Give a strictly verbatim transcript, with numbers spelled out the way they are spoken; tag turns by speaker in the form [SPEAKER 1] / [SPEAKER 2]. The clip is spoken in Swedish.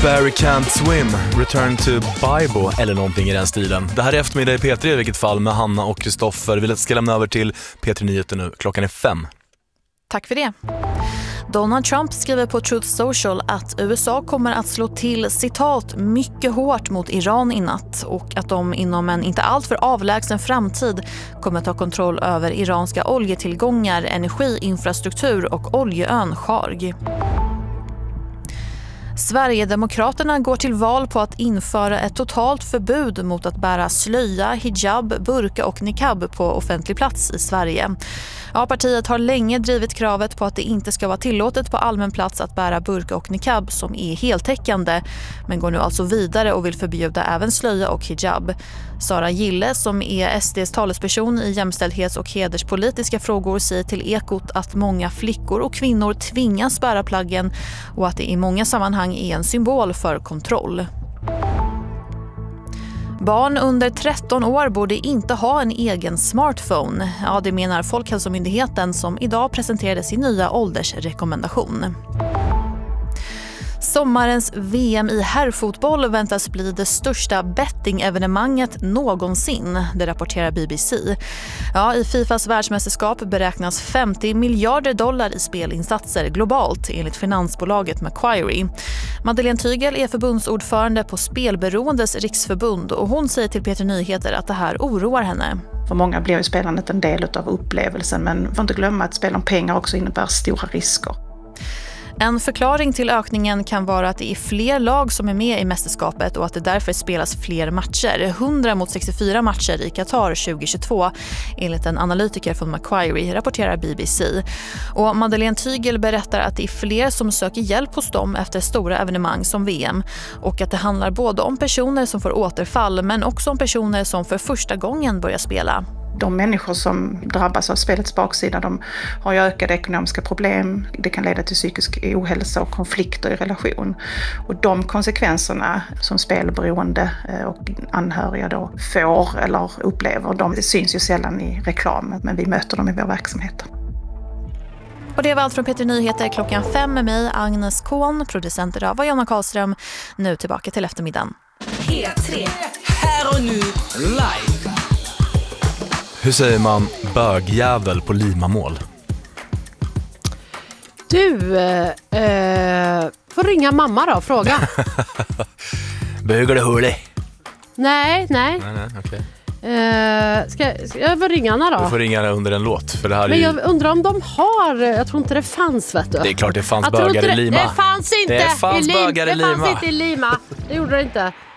[SPEAKER 1] Barry Can't Swim, Return to Bible eller någonting i den stilen. Det här är eftermiddag i P tre i vilket fall med Hanna och Kristoffer. Vi ska lämna över till P tre Nyheter nu. Klockan är fem.
[SPEAKER 2] Tack för det. Donald Trump skriver på Truth Social att U S A kommer att slå till citat mycket hårt mot Iran i natt och att de inom en inte alltför avlägsen framtid kommer att ta kontroll över iranska oljetillgångar, energiinfrastruktur och oljeön Charg. Sverigedemokraterna går till val på att införa ett totalt förbud mot att bära slöja, hijab, burka och niqab på offentlig plats i Sverige. Ja, partiet har länge drivit kravet på att det inte ska vara tillåtet på allmän plats att bära burka och niqab som är heltäckande, men går nu alltså vidare och vill förbjuda även slöja och hijab. Sara Gille, som är S D:s talesperson i jämställdhets- och hederspolitiska frågor, säger till Ekot att många flickor och kvinnor tvingas bära plaggen och att det i många sammanhang är en symbol för kontroll. Barn under tretton år borde inte ha en egen smartphone. Ja, det menar Folkhälsomyndigheten som idag presenterade sin nya åldersrekommendation. Sommarens V M i herrfotboll väntas bli det största betting-evenemanget någonsin, det rapporterar B B C. Ja, i Fifas världsmästerskap beräknas femtio miljarder dollar i spelinsatser globalt enligt finansbolaget Macquarie. Madeleine Tygel är förbundsordförande på Spelberoendes riksförbund och hon säger till P tre Nyheter att det här oroar henne.
[SPEAKER 3] För många blir ju spelandet en del av upplevelsen, men får inte glömma att spela om pengar också innebär stora risker.
[SPEAKER 2] En förklaring till ökningen kan vara att det är fler lag som är med i mästerskapet och att det därför spelas fler matcher. hundra mot sextiofyra matcher i Qatar tjugohundratjugotvå, enligt en analytiker från Macquarie, rapporterar B B C. Och Madeleine Tygel berättar att det är fler som söker hjälp hos dem efter stora evenemang som V M. Och att det handlar både om personer som får återfall men också om personer som för första gången börjar spela.
[SPEAKER 3] De människor som drabbas av spelets baksida, de har ju ökade ekonomiska problem. Det kan leda till psykisk ohälsa och konflikter i relation. Och de konsekvenserna som spelberoende och anhöriga då får eller upplever, de syns ju sällan i reklam, men vi möter dem i vår verksamhet.
[SPEAKER 2] Och det var allt från P tre Nyheter klockan fem med mig, Agnes Kohn, producenter av Jonna Karlström. Nu tillbaka till eftermiddagen.
[SPEAKER 4] P tre, här och nu, live.
[SPEAKER 1] Hur säger man bögjävel på limamål?
[SPEAKER 5] Du, eh, får ringa mamma då, fråga.
[SPEAKER 1] Bögar det hurlig?
[SPEAKER 5] Nej, nej.
[SPEAKER 1] Nej, nej, okej.
[SPEAKER 5] Eh, ska, ska jag få ringa henne då?
[SPEAKER 1] Du får ringa henne under en låt. För det här
[SPEAKER 5] Men
[SPEAKER 1] är
[SPEAKER 5] jag
[SPEAKER 1] ju...
[SPEAKER 5] undrar om de har, jag tror inte det fanns, vet du.
[SPEAKER 1] Det är klart det fanns
[SPEAKER 5] jag tror
[SPEAKER 1] bögar
[SPEAKER 5] inte
[SPEAKER 1] i Lima.
[SPEAKER 5] Det, det fanns inte
[SPEAKER 1] det fanns
[SPEAKER 5] i Lima.
[SPEAKER 1] bögar i
[SPEAKER 5] Det fanns
[SPEAKER 1] Lima.
[SPEAKER 5] inte i Lima. Det gjorde det inte.